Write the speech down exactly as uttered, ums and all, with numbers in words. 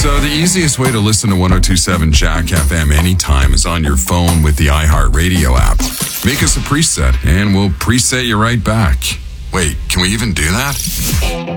So the easiest way to listen to one oh two point seven Jack F M anytime is on your phone with the iHeartRadio app. Make us a preset and we'll preset you right back. Wait, can we even do that?